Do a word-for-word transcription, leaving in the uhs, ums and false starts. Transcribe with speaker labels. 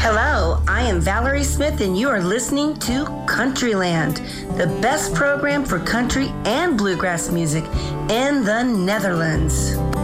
Speaker 1: Hello, I am Valerie Smith, and you are listening to Countryland, the best program for country and bluegrass music in the Netherlands.